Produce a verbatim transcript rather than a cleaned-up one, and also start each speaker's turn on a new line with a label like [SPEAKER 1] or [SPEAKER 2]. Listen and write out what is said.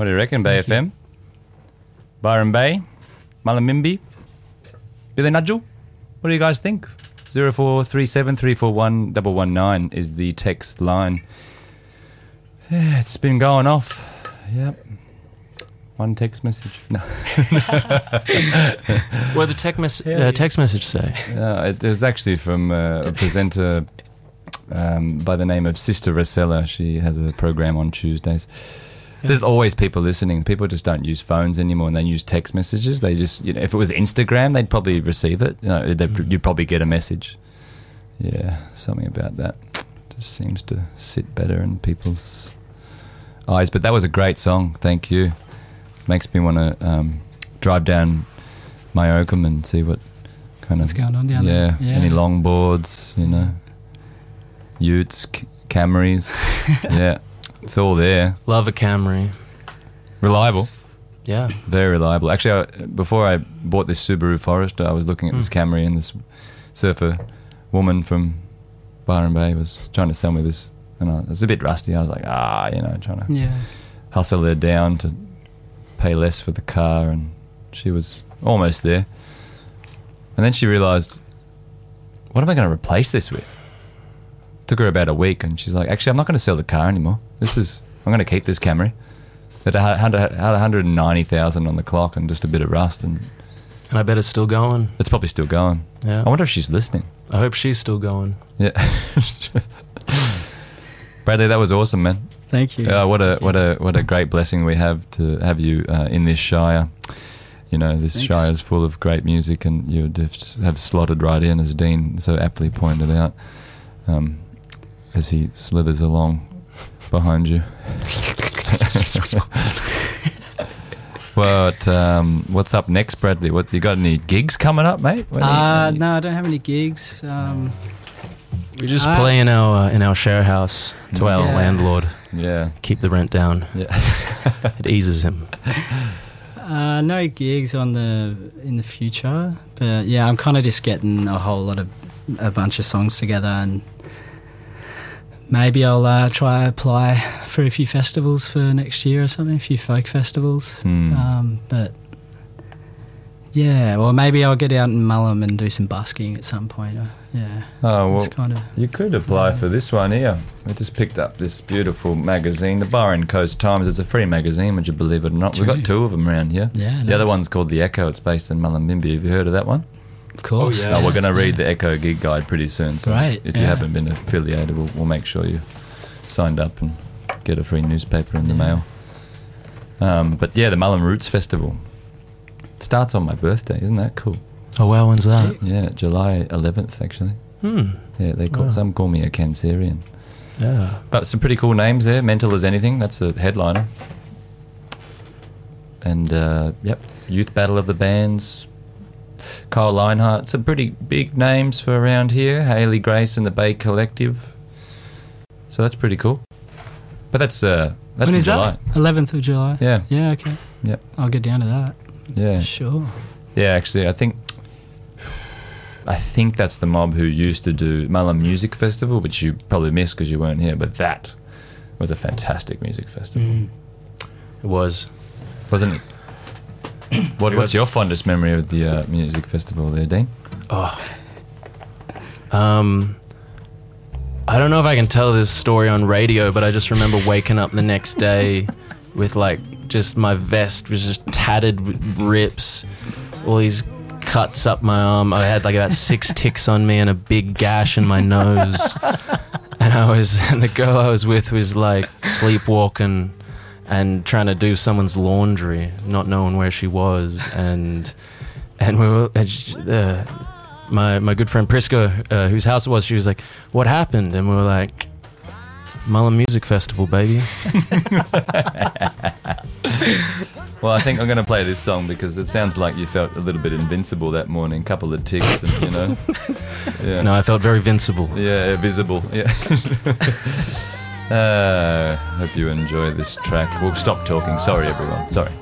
[SPEAKER 1] What do you reckon, Bay F M? Byron Bay? Mullumbimby? Billy Nudgel? What do you guys think? zero four three seven three four one one one nine is the text line. Yeah, it's been going off. Yep. One text message. No.
[SPEAKER 2] What did the tech mes- uh, text message say?
[SPEAKER 1] Uh, it was actually from uh, a presenter um, by the name of Sister Rosella. She has a program on Tuesdays. Yeah. There's always people listening. People just don't use phones anymore, and they use text messages. They just, you know, if it was Instagram, they'd probably receive it. You know, mm. You'd probably get a message. Yeah, something about that just seems to sit better in people's eyes. But that was a great song. Thank you. Makes me want to um, drive down Myocum and see what kind
[SPEAKER 3] What's
[SPEAKER 1] of
[SPEAKER 3] going on down
[SPEAKER 1] yeah,
[SPEAKER 3] there. Yeah,
[SPEAKER 1] any longboards, you know, Utes, C- Camrys. Yeah, it's all there.
[SPEAKER 2] Love a Camry.
[SPEAKER 1] Reliable.
[SPEAKER 2] Yeah,
[SPEAKER 1] very reliable. Actually, I, before I bought this Subaru Forester, I was looking at mm. this Camry, and this surfer woman from Byron Bay was trying to sell me this, and I, it was a bit rusty. I was like, ah, you know, trying to
[SPEAKER 3] yeah.
[SPEAKER 1] hustle her down to pay less for the car, and she was almost there. And then she realised, what am I going to replace this with? Took her about a week, and she's like, actually, I'm not going to sell the car anymore. This is, I'm going to keep this Camry. It had one hundred ninety thousand on the clock and just a bit of rust, and
[SPEAKER 2] and I bet it's still going.
[SPEAKER 1] It's probably still going.
[SPEAKER 2] Yeah.
[SPEAKER 1] I wonder if she's listening.
[SPEAKER 2] I hope she's still going.
[SPEAKER 1] Yeah. Bradley, that was awesome, man.
[SPEAKER 3] Thank you.
[SPEAKER 1] Uh, what a what a what a great blessing we have to have you uh, in this shire. You know, this Thanks. Shire is full of great music, and you just have slotted right in, as Dean so aptly pointed out, um, as he slithers along behind you. What um, what's up next, Bradley? What you got? Any gigs coming up, mate? What
[SPEAKER 3] uh, you, no, I don't have any gigs. Um,
[SPEAKER 2] we just uh, play in our uh, in our share house to yeah. our landlord.
[SPEAKER 1] Yeah,
[SPEAKER 2] keep the rent down.
[SPEAKER 1] Yeah,
[SPEAKER 2] it eases him.
[SPEAKER 3] Uh, no gigs on the in the future, but yeah, I'm kind of just getting a whole lot of a bunch of songs together, and maybe I'll uh, try apply for a few festivals for next year or something, a few folk festivals.
[SPEAKER 1] Mm.
[SPEAKER 3] Um, but yeah, well, maybe I'll get out in Mullum and do some busking at some point. Uh, yeah.
[SPEAKER 1] Oh, well,
[SPEAKER 3] kinda,
[SPEAKER 1] you could apply
[SPEAKER 3] yeah.
[SPEAKER 1] for this one here. I just picked up this beautiful magazine, the Byron Coast Times. It's a free magazine, would you believe it or not? True. We've got two of them around here.
[SPEAKER 3] Yeah,
[SPEAKER 1] the
[SPEAKER 3] nice.
[SPEAKER 1] other one's called The Echo. It's based in Mullumbimby. Have you heard of that one?
[SPEAKER 3] Of course.
[SPEAKER 1] Oh, yeah. Oh, we're going to
[SPEAKER 3] yeah.
[SPEAKER 1] read the Echo gig guide pretty soon. So
[SPEAKER 3] Great.
[SPEAKER 1] if you
[SPEAKER 3] yeah.
[SPEAKER 1] haven't been affiliated, we'll, we'll make sure you signed up and get a free newspaper in the
[SPEAKER 3] yeah.
[SPEAKER 1] mail. Um, but yeah, the Mullum Roots Festival. It starts on my birthday. Isn't that cool?
[SPEAKER 2] Oh, wow. When's that?
[SPEAKER 1] Yeah, July eleventh, actually.
[SPEAKER 2] Hmm.
[SPEAKER 1] Yeah, they call,
[SPEAKER 2] wow.
[SPEAKER 1] some call me a Cancerian.
[SPEAKER 2] Yeah.
[SPEAKER 1] But some pretty cool names there. Mental as Anything, that's the headliner. And, uh, yep, Youth Battle of the Bands. Kyle Leinhardt. Some pretty big names for around here. Hayley Grace and the Bay Collective. So that's pretty cool. But that's uh, that's
[SPEAKER 3] when
[SPEAKER 1] in
[SPEAKER 3] is
[SPEAKER 1] July.
[SPEAKER 3] that? eleventh of July.
[SPEAKER 1] Yeah.
[SPEAKER 3] Yeah. Okay.
[SPEAKER 1] Yep.
[SPEAKER 3] I'll get down to that.
[SPEAKER 1] Yeah.
[SPEAKER 3] Sure.
[SPEAKER 1] Yeah, actually, I think I think that's the mob who used to do Mullum Music Festival, which you probably missed because you weren't here. But that was a fantastic music festival.
[SPEAKER 3] Mm.
[SPEAKER 2] It was,
[SPEAKER 1] wasn't it? What,
[SPEAKER 2] it
[SPEAKER 1] what's
[SPEAKER 2] was.
[SPEAKER 1] your fondest memory of the uh, music festival there, Dean?
[SPEAKER 2] Oh. Um. I don't know if I can tell this story on radio, but I just remember waking up the next day with like just my vest was just tattered with rips, all these cuts up my arm. I had like about six ticks on me and a big gash in my nose. And I was, and the girl I was with was like sleepwalking and trying to do someone's laundry, not knowing where she was. And and we were. And she, uh, My my good friend Prisca, uh, whose house it was, she was like, "What happened?" And we were like, "Mullum Music Festival, baby."
[SPEAKER 1] Well, I think I'm going to play this song because it sounds like you felt a little bit invincible that morning. Couple of ticks, and, you know. Yeah.
[SPEAKER 2] No, I felt very vincible.
[SPEAKER 1] Yeah, visible. Yeah. uh, hope you enjoy this track. We'll stop talking. Sorry, everyone. Sorry.